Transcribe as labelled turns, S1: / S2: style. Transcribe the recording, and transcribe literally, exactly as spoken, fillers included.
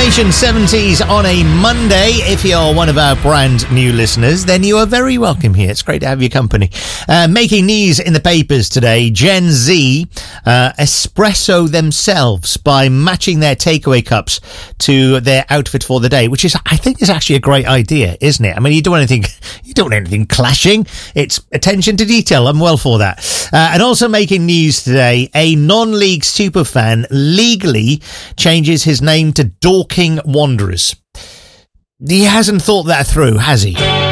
S1: Station seventies on a Monday. If you're one of our brand new listeners, then you are very welcome here. It's great to have your company. Uh, making news in the papers today, Gen Z uh, espresso themselves by matching their takeaway cups to their outfit for the day, which is, I think, is actually a great idea, isn't it? I mean, you don't want anything, you don't want anything clashing. It's attention to detail. I'm well for that. Uh, and also making news today, a non-league superfan legally changes his name to Dorking Wanderers. He hasn't thought that through, has he?